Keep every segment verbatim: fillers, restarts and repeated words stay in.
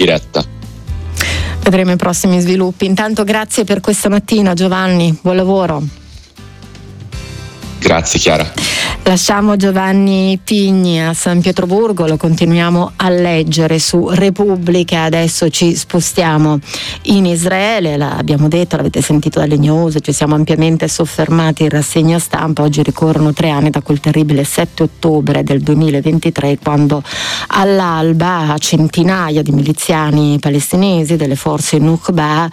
diretta. Vedremo i prossimi sviluppi. Intanto grazie per questa mattina, Giovanni, buon lavoro. Grazie Chiara. Lasciamo Giovanni Pigni a San Pietroburgo, lo continuiamo a leggere su Repubblica. Adesso ci spostiamo in Israele, l'abbiamo detto, l'avete sentito dalle news, ci siamo ampiamente soffermati in rassegna stampa. Oggi ricorrono tre anni da quel terribile sette ottobre del duemilaventitré, quando all'alba centinaia di miliziani palestinesi delle forze Nukba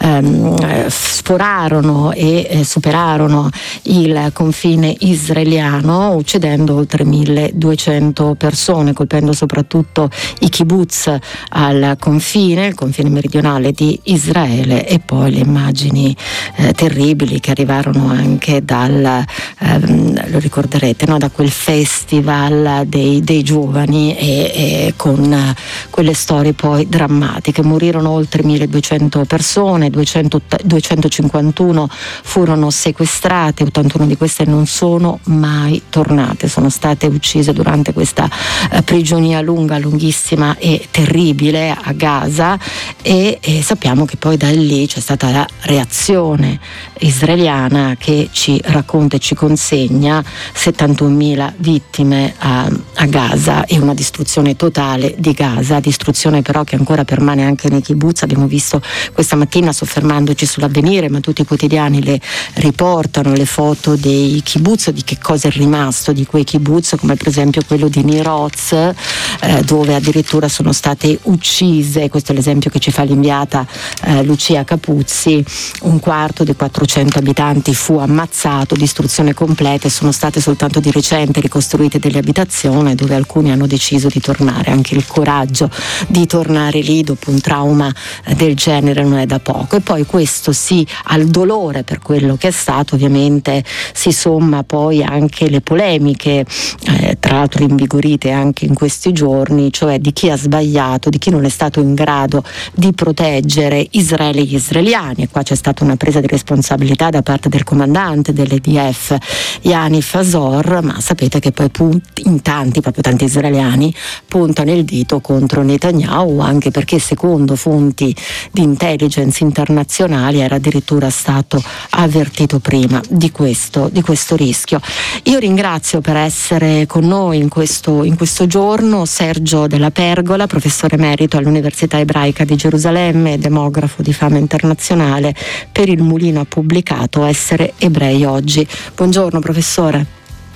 ehm, sforarono e eh, superarono il confine israeliano, uccidendo oltre milleduecento persone, colpendo soprattutto i kibbutz al confine, il confine meridionale di Israele, e poi le immagini eh, terribili che arrivarono anche dal, ehm, lo ricorderete, no? da quel festival dei, dei giovani, e, e con eh, quelle storie poi drammatiche. Morirono oltre milleduecento persone, duecento, duecentocinquantuno furono sequestrate, ottantuno di queste non sono mai tornate, sono state uccise durante questa eh, prigionia lunga, lunghissima e terribile a Gaza, e, e sappiamo che poi da lì c'è stata la reazione israeliana che ci racconta e ci consegna settantunomila vittime a, a Gaza e una distruzione totale di Gaza, distruzione però che ancora permane anche nei kibbutz. Abbiamo visto questa mattina, soffermandoci sull'Avvenire, ma tutti i quotidiani le riportano, le foto dei kibbutz, di che cosa è rimasto di quei kibbutz, come per esempio quello di Nir Oz, eh, dove addirittura sono state uccise, questo è l'esempio che ci fa l'inviata eh, Lucia Capuzzi, un quarto dei quattrocento abitanti fu ammazzato, distruzione completa, e sono state soltanto di recente ricostruite delle abitazioni dove alcuni hanno deciso di tornare. Anche il coraggio di tornare lì dopo un trauma eh, del genere non è da poco. E poi questo sì, al dolore per quello che è stato, ovviamente si somma poi anche le polemiche, eh, tra l'altro invigorite anche in questi giorni, cioè di chi ha sbagliato, di chi non è stato in grado di proteggere Israele e gli israeliani. E qua c'è stata una presa di responsabilità da parte del comandante dell'E D F Yaniv Azor, ma sapete che poi punti, in tanti, proprio tanti israeliani, puntano il dito contro Netanyahu, anche perché secondo fonti di intelligence internazionali era addirittura stato avvertito prima di questo, di questo rischio. Io ringrazio per essere con noi in questo, in questo giorno Sergio Della Pergola, professore emerito all'Università Ebraica di Gerusalemme, demografo di fama internazionale. Per Il Mulino ha pubblicato Essere ebrei oggi. Buongiorno professore.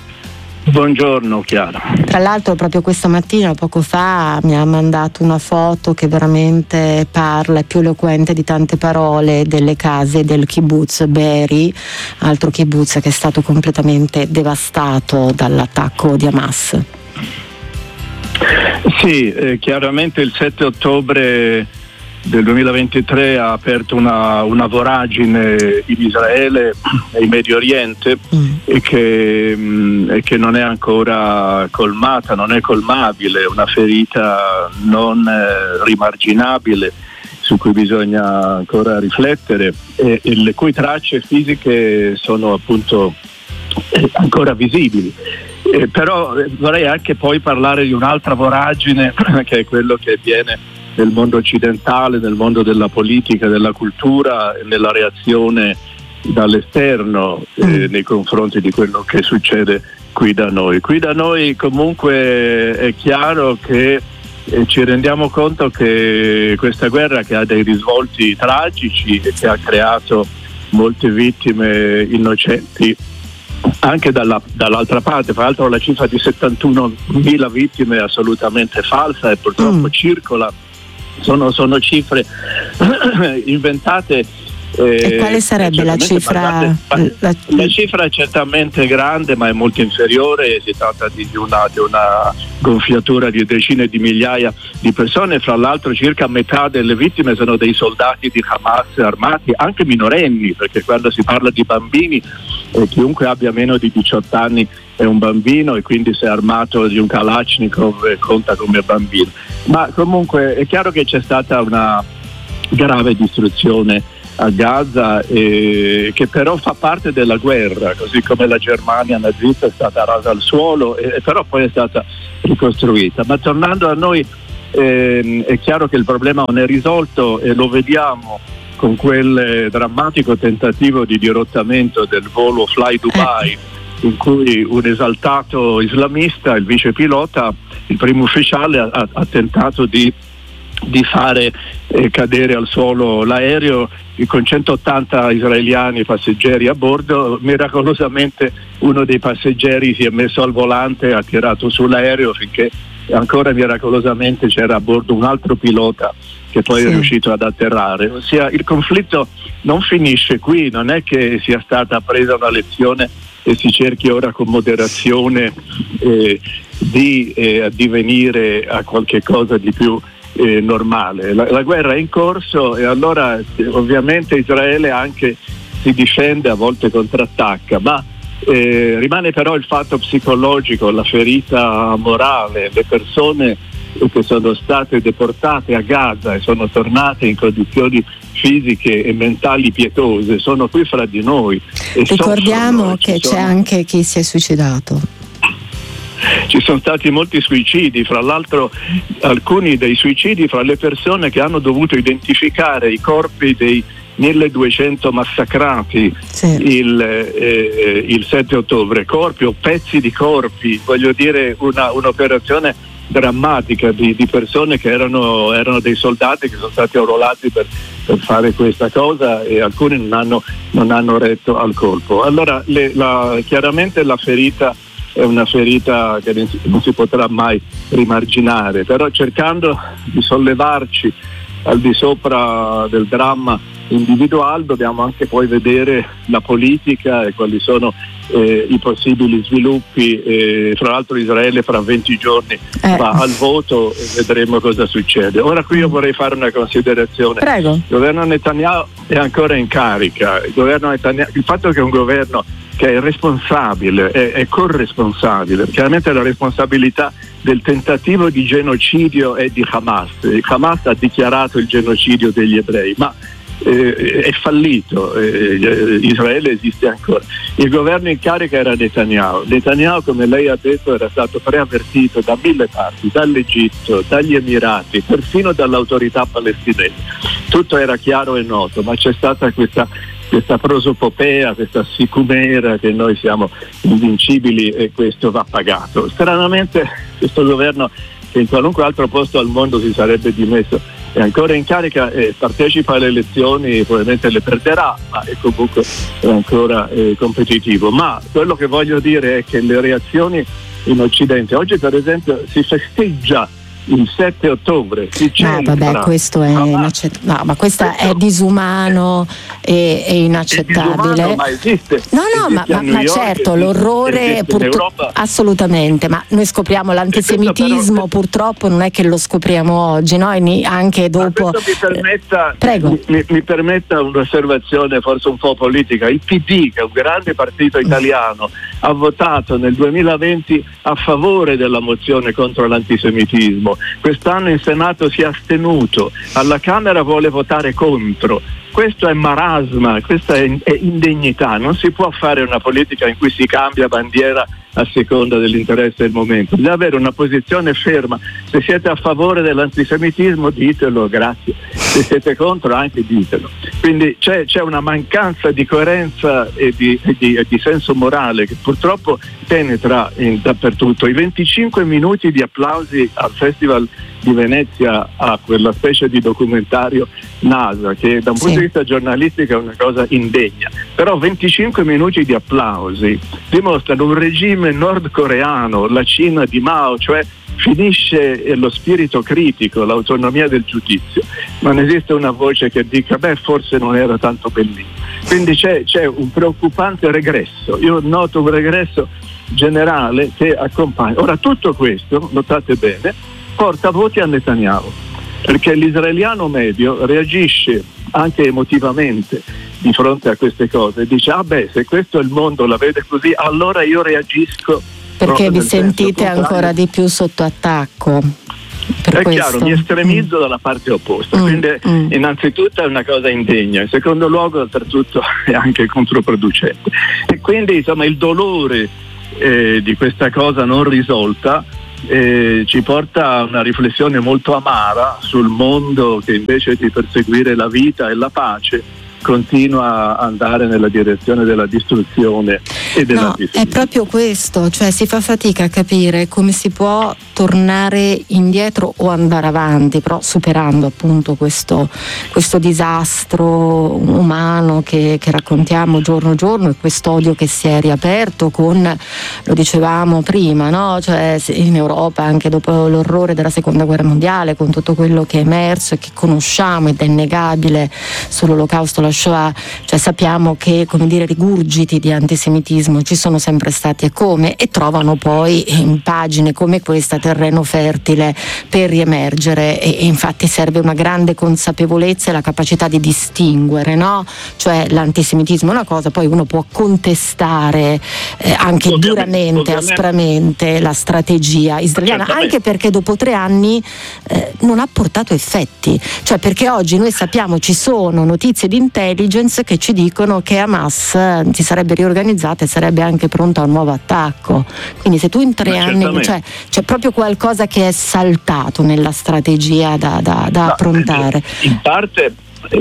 Buongiorno Chiara. Tra l'altro proprio questa mattina, poco fa, mi ha mandato una foto che veramente parla, è più eloquente di tante parole, delle case del kibbutz Be'eri, altro kibbutz che è stato completamente devastato dall'attacco di Hamas. Sì, eh, chiaramente il sette ottobre del duemilaventitré ha aperto una, una voragine in Israele e in Medio Oriente mm. e, che, mh, e che non è ancora colmata, non è colmabile, una ferita non eh, rimarginabile su cui bisogna ancora riflettere, e, e le cui tracce fisiche sono appunto eh, ancora visibili. Eh, però eh, vorrei anche poi parlare di un'altra voragine che è quello che avviene nel mondo occidentale, nel mondo della politica, della cultura e nella reazione dall'esterno eh, nei confronti di quello che succede qui da noi. Qui da noi comunque è chiaro che eh, ci rendiamo conto che questa guerra, che ha dei risvolti tragici e che ha creato molte vittime innocenti anche dalla, dall'altra parte, tra l'altro la cifra di settantunomila vittime è assolutamente falsa e purtroppo mm. circola. Sono, sono cifre inventate. Eh, e quale sarebbe la cifra? Basate, la... la cifra è certamente grande, ma è molto inferiore. Si tratta di una, di una gonfiatura di decine di migliaia di persone. Fra l'altro circa metà delle vittime sono dei soldati di Hamas armati, anche minorenni, perché quando si parla di bambini eh, chiunque abbia meno di diciotto anni è un bambino, e quindi se è armato di un Kalashnikov eh, conta come bambino. Ma comunque è chiaro che c'è stata una grave distruzione a Gaza, eh, che però fa parte della guerra, così come la Germania nazista è stata rasa al suolo, e, e però poi è stata ricostruita. Ma tornando a noi eh, è chiaro che il problema non è risolto e lo vediamo con quel eh, drammatico tentativo di dirottamento del volo Fly Dubai, in cui un esaltato islamista, il vice pilota, il primo ufficiale, ha, ha tentato di, di fare eh, cadere al suolo l'aereo con centottanta israeliani passeggeri a bordo. Miracolosamente uno dei passeggeri si è messo al volante e ha tirato sull'aereo, finché ancora miracolosamente c'era a bordo un altro pilota che poi sì. è riuscito ad atterrare. Ossia, il conflitto non finisce qui, non è che sia stata presa una lezione e si cerchi ora con moderazione eh, di eh, addivenire a qualche cosa di più eh, normale. La, la guerra è in corso e allora eh, ovviamente Israele anche si difende, a volte contrattacca, ma eh, rimane però il fatto psicologico, la ferita morale, le persone che sono state deportate a Gaza e sono tornate in condizioni fisiche e mentali pietose, sono qui fra di noi. E ricordiamo che c'è sono... anche chi si è suicidato. Ci sono stati molti suicidi, fra l'altro alcuni dei suicidi fra le persone che hanno dovuto identificare i corpi dei milleduecento massacrati sì. il, eh, il sette ottobre, corpi o pezzi di corpi, voglio dire una, un'operazione drammatica di, di persone che erano, erano dei soldati che sono stati arruolati per, per fare questa cosa e alcuni non hanno, non hanno retto al colpo. Allora le, la, chiaramente la ferita è una ferita che non si potrà mai rimarginare, però cercando di sollevarci al di sopra del dramma individuale dobbiamo anche poi vedere la politica e quali sono eh, i possibili sviluppi. Eh, fra l'altro Israele fra venti giorni eh. va al voto e vedremo cosa succede. Ora qui io vorrei fare una considerazione. Prego. Il governo Netanyahu è ancora in carica. Il governo Netanyahu, il fatto che è un governo che è responsabile, è, è corresponsabile, chiaramente la responsabilità del tentativo di genocidio è di Hamas. Hamas ha dichiarato il genocidio degli ebrei, ma eh, è fallito, eh, Israele esiste ancora. Il governo in carica era Netanyahu. Netanyahu, come lei ha detto, era stato preavvertito da mille parti, dall'Egitto, dagli Emirati, perfino dall'autorità palestinese. Tutto era chiaro e noto, ma c'è stata questa questa prosopopea, questa sicumera che noi siamo invincibili e questo va pagato. Stranamente questo governo, che in qualunque altro posto al mondo si sarebbe dimesso, è ancora in carica e partecipa alle elezioni, probabilmente le perderà, ma è comunque è ancora eh, competitivo. Ma quello che voglio dire è che le reazioni in Occidente, oggi per esempio si festeggia il sette ottobre, si no vabbè questo è inaccettabile, no, ma questa è disumano e, e inaccettabile. È disumano, ma esiste. No no ma, ma, ma certo l'orrore purtro- assolutamente, ma noi scopriamo l'antisemitismo però, purtroppo non è che lo scopriamo oggi, no? E anche dopo mi permetta, Prego. Mi, mi permetta un'osservazione forse un po' politica. Il P D, che è un grande partito italiano, ha votato nel duemilaventi a favore della mozione contro l'antisemitismo. Quest'anno in Senato si è astenuto, alla Camera vuole votare contro. Questo è marasma, questa è, è indegnità. Non si può fare una politica in cui si cambia bandiera a seconda dell'interesse del momento. Bisogna avere una posizione ferma. Se siete a favore dell'antisemitismo ditelo, grazie. Se siete contro anche ditelo. Quindi c'è, c'è una mancanza di coerenza e di, e di, e di senso morale che purtroppo penetra in, dappertutto. I venticinque minuti di applausi al Festival di Venezia a quella specie di documentario NASA, che da un sì. punto di vista giornalistico è una cosa indegna, però venticinque minuti di applausi dimostrano un regime nordcoreano, la Cina di Mao, cioè finisce lo spirito critico, l'autonomia del giudizio. Non esiste una voce che dica beh forse non era tanto bellino. Quindi c'è, c'è un preoccupante regresso. Io noto un regresso generale che accompagna. Ora tutto questo, notate bene, porta voti a Netanyahu, perché l'israeliano medio reagisce anche emotivamente di fronte a queste cose, dice ah beh se questo è il mondo, la vede così, allora io reagisco. Perché vi sentite ancora di più sotto attacco. Per è questo. Chiaro, mi estremizzo mm. dalla parte opposta, mm. quindi mm. innanzitutto è una cosa indegna, in secondo luogo oltretutto è anche controproducente e quindi insomma il dolore eh, di questa cosa non risolta eh, ci porta a una riflessione molto amara sul mondo che invece di perseguire la vita e la pace continua a andare nella direzione della distruzione e della no, distruzione. È proprio questo, cioè si fa fatica a capire come si può tornare indietro o andare avanti, però superando appunto questo, questo disastro umano che, che raccontiamo giorno a giorno e quest'odio che si è riaperto con, lo dicevamo prima, no? Cioè in Europa anche dopo l'orrore della seconda guerra mondiale, con tutto quello che è emerso e che conosciamo ed è innegabile sull'olocausto, la Shoah, cioè sappiamo che, come dire, rigurgiti di antisemitismo ci sono sempre stati e come, e trovano poi in pagine come questa terreno fertile per riemergere, e, e infatti serve una grande consapevolezza e la capacità di distinguere, no? Cioè l'antisemitismo è una cosa, poi uno può contestare eh, anche ovviamente, duramente, ovviamente. aspramente la strategia israeliana, anche perché dopo tre anni eh, non ha portato effetti, cioè perché oggi noi sappiamo, ci sono notizie di intelligence che ci dicono che Hamas si sarebbe riorganizzata e sarebbe anche pronta a un nuovo attacco. Quindi se tu in tre Ma anni, cioè, c'è proprio qualcosa che è saltato nella strategia da, da, da no, approntare. In parte,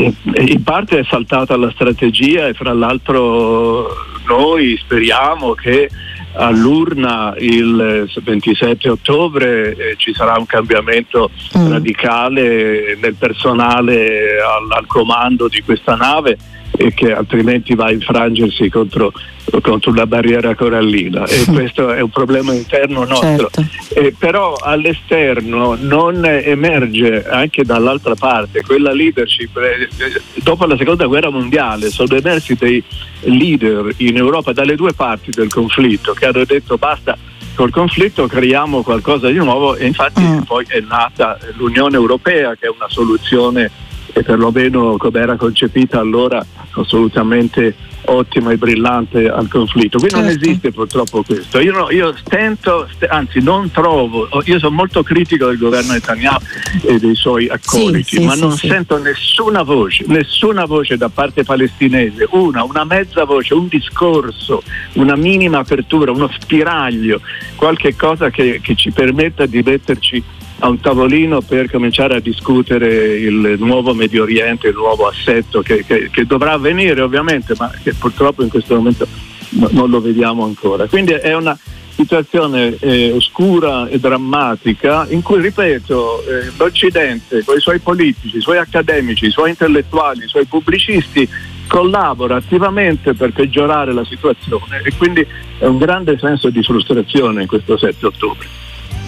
in parte è saltata la strategia, e fra l'altro noi speriamo che all'urna il ventisette ottobre eh, ci sarà un cambiamento mm. radicale nel personale al, al comando di questa nave, e che altrimenti va a infrangersi contro, contro la barriera corallina, e questo è un problema interno nostro. Certo. Eh, però all'esterno non emerge anche dall'altra parte quella leadership. Eh, dopo la seconda guerra mondiale sono emersi dei leader in Europa dalle due parti del conflitto che hanno detto basta col conflitto, creiamo qualcosa di nuovo, e infatti mm. poi è nata l'Unione Europea, che è una soluzione, e perlomeno come era concepita allora, assolutamente ottima e brillante al conflitto. Qui certo. non esiste purtroppo questo. Io, no, io stento, st- anzi non trovo, io sono molto critico del governo Netanyahu e dei suoi accoliti, sì, ma sì, non sì, sento sì. nessuna voce, nessuna voce da parte palestinese, una, una mezza voce, un discorso, una minima apertura, uno spiraglio, qualche cosa che, che ci permetta di metterci a un tavolino per cominciare a discutere il nuovo Medio Oriente, il nuovo assetto che, che, che dovrà avvenire ovviamente, ma che purtroppo in questo momento no, non lo vediamo ancora. Quindi è una situazione eh, oscura e drammatica, in cui, ripeto, eh, l'Occidente con i suoi politici, i suoi accademici, i suoi intellettuali, i suoi pubblicisti collabora attivamente per peggiorare la situazione, e quindi è un grande senso di frustrazione in questo sette ottobre.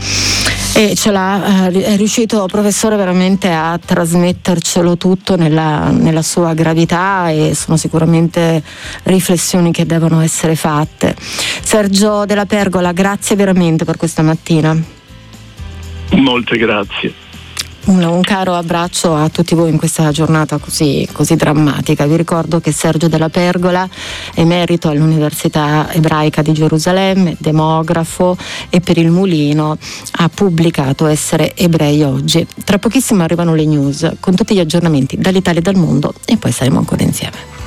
E ce l'ha, è riuscito, professore, veramente a trasmettercelo tutto nella, nella sua gravità, e sono sicuramente riflessioni che devono essere fatte. Sergio Della Pergola, grazie veramente per questa mattina. Molte grazie. Un, un caro abbraccio a tutti voi in questa giornata così, così drammatica. Vi ricordo che Sergio Della Pergola è emerito all'Università Ebraica di Gerusalemme, demografo, e per il Mulino ha pubblicato Essere ebrei oggi. Tra pochissimo arrivano le news con tutti gli aggiornamenti dall'Italia e dal mondo, e poi saremo ancora insieme.